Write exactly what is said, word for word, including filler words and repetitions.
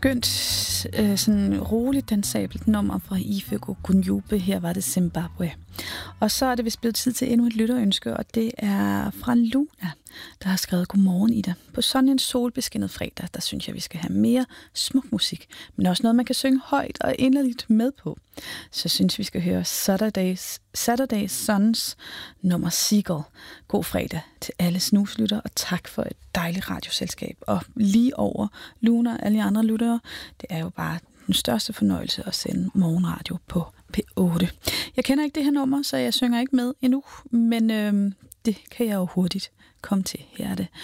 skønt, øh, sådan roligt dansabelt nummer fra Ifego Kunyube. Her var det Zimbabwe. Og så er det vist blevet tid til endnu et lytterønske, og det er fra Luna, der har skrevet godmorgen, Ida. På sådan en solbeskinnet fredag, der synes jeg, vi skal have mere smuk musik, men også noget, man kan synge højt og inderligt med på. Så synes vi skal høre Saturdays, Saturday Sons nummer Seagull. God fredag til alle snuslytter, og tak for et dejligt radioselskab. Og lige over Luna og alle de andre lyttere, det er jo bare den største fornøjelse at sende morgenradio på P otte. Jeg kender ikke det her nummer, så jeg synger ikke med endnu, men øh, det kan jeg jo hurtigt komme til. Her er det